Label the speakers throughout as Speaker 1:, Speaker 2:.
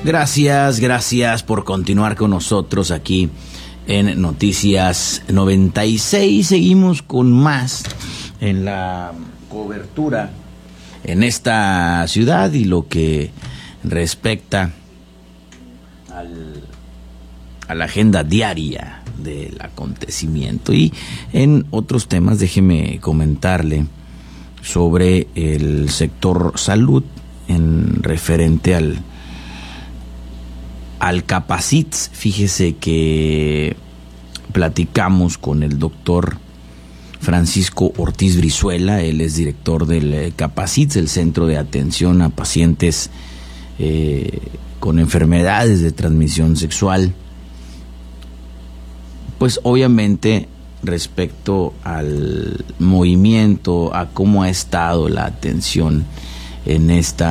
Speaker 1: Gracias por continuar con nosotros aquí en Noticias 96. Seguimos con más en la cobertura en esta ciudad y lo que respecta a la agenda diaria del acontecimiento. Y en otros temas, déjeme comentarle sobre el sector salud en referente al Capacits. Fíjese que platicamos con el doctor Francisco Ortiz Brizuela. Él es director del Capacits, el Centro de Atención a Pacientes con enfermedades de transmisión sexual. Pues obviamente respecto al movimiento, a cómo ha estado la atención en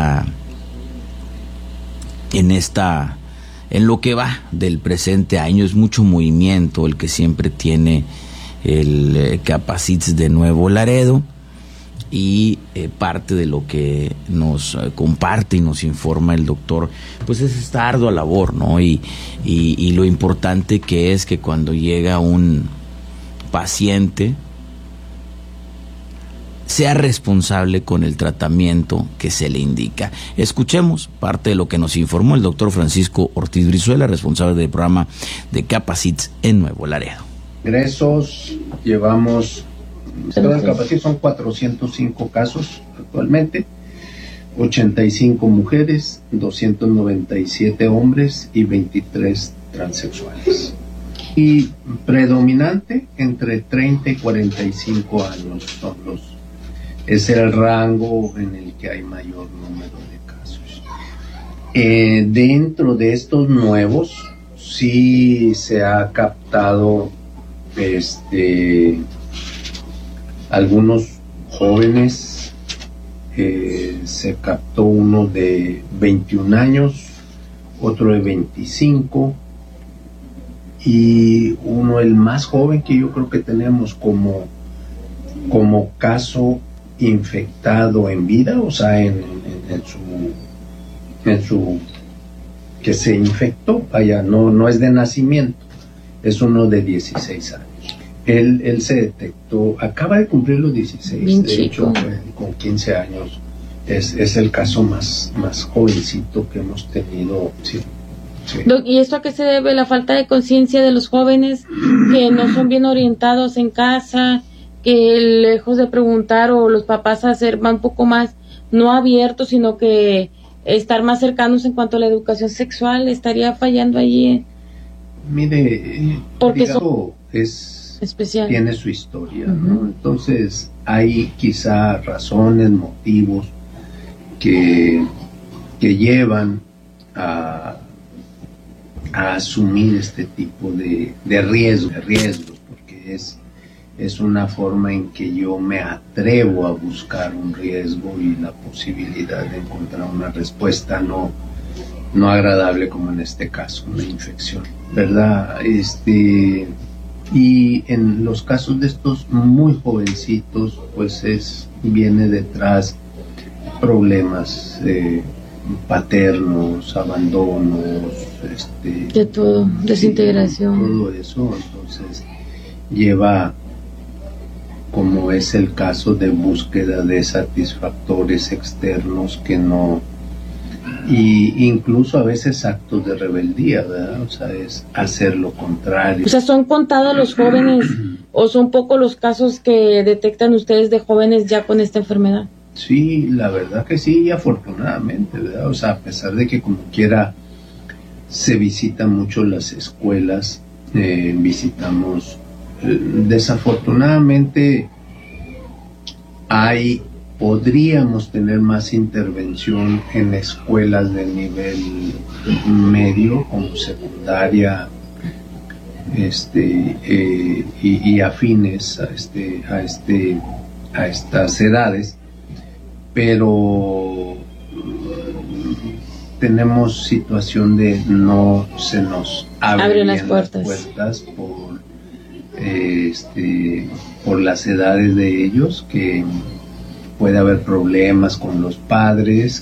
Speaker 1: lo que va del presente año, es mucho movimiento el que siempre tiene el Capacits de Nuevo Laredo, y parte de lo que nos comparte y nos informa el doctor, pues es esta ardua labor, ¿no? Y lo importante que es que cuando llega un paciente sea responsable con el tratamiento que se le indica. Escuchemos parte de lo que nos informó el doctor Francisco Ortiz Brizuela, responsable del programa de Capacits en Nuevo Laredo.
Speaker 2: Ingresos, llevamos, el Capacits son 405 casos actualmente, 85 mujeres, 297 hombres y 23 transexuales. Y predominante entre 30 y 45 años es el rango en el que hay mayor número de casos. Dentro de estos nuevos sí se ha captado algunos jóvenes. Se captó uno de 21 años, otro de 25 y uno, el más joven que yo creo que tenemos como caso infectado en vida, o sea, en su que se infectó, vaya, no es de nacimiento, es uno de 16 años. Él se detectó, acaba de cumplir los 16, bien de chico. Hecho, con 15 años, es el caso más jovencito que hemos tenido. Sí. Sí.
Speaker 3: ¿Y esto a qué se debe? ¿La falta de conciencia de los jóvenes que no son bien orientados en casa, que lejos de preguntar, o los papás van un poco más no abiertos, sino que estar más cercanos en cuanto a la educación sexual? ¿Estaría fallando allí?
Speaker 2: Mire,
Speaker 3: porque
Speaker 2: es
Speaker 3: especial,
Speaker 2: tiene su historia, ¿no? Entonces hay quizá razones, motivos que llevan a asumir este tipo de riesgos, porque es una forma en que yo me atrevo a buscar un riesgo y la posibilidad de encontrar una respuesta no agradable, como en este caso, una infección, ¿verdad? Y en los casos de estos muy jovencitos, pues viene detrás problemas paternos, abandonos,
Speaker 3: de todo, desintegración,
Speaker 2: todo eso. Entonces lleva, como es el caso, de búsqueda de satisfactores externos que no, y incluso a veces actos de rebeldía, ¿verdad? O sea, es hacer lo contrario.
Speaker 3: O sea, ¿son contados los jóvenes o son pocos los casos que detectan ustedes de jóvenes ya con esta enfermedad?
Speaker 2: Sí, la verdad que sí, y afortunadamente, ¿verdad? O sea, a pesar de que como quiera se visitan mucho las escuelas, visitamos, desafortunadamente podríamos tener más intervención en escuelas de nivel medio, como secundaria, y afines a estas edades, pero tenemos situación de no se nos abren las puertas por las edades de ellos, que puede haber problemas con los padres